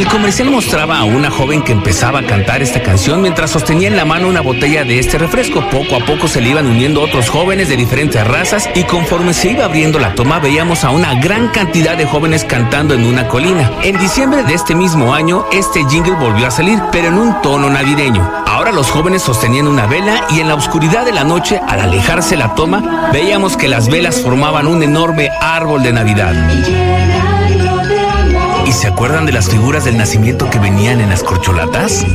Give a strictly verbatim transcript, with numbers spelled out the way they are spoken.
El comercial mostraba a una joven que empezaba a cantar esta canción mientras sostenía en la mano una botella de este refresco. Poco a poco se le iban uniendo otros jóvenes de diferentes razas y conforme se iba abriendo la toma veíamos a una gran cantidad de jóvenes cantando en una colina. En diciembre de este mismo año, este jingle volvió a salir, pero en un tono navideño. Ahora los jóvenes sostenían una vela y en la oscuridad de la noche, al alejarse la toma, veíamos que las velas formaban un enorme árbol de Navidad. ¿Y se acuerdan de las figuras del nacimiento que venían en las corcholatas?